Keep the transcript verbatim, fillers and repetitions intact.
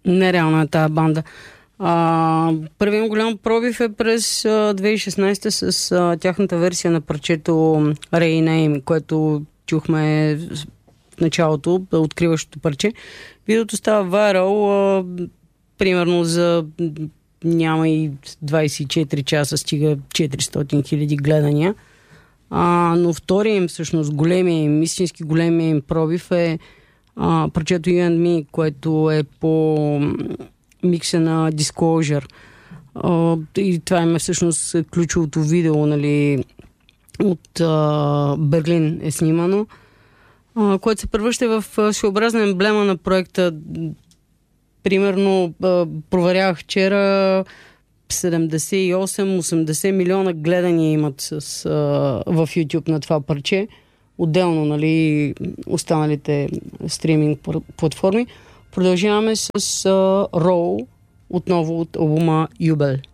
Нереална е тази банда. А, първият голям пробив е през а, две хиляди и шестнадесета с а, тяхната версия на парчето Rain Name, което чухме в началото, откриващото парче. Видеото става вайрал, а, примерно за няма и двадесет и четири часа, стига четиристотин хиляди гледания. А, но втория им, всъщност, големия им, истински големия им пробив е а, парчето You and Me, което е по микса на Disclosure. А, и това им е всъщност ключовото видео, нали, от а, Берлин е снимано, а, което се превръща в своеобразна емблема на проекта. Примерно, а, проверявах вчера, седемдесет и осем осемдесет милиона гледания имат с, а, в YouTube на това парче. Отделно, нали, останалите стриминг платформи. Продължаваме с uh, Row, отново от албума Юбел.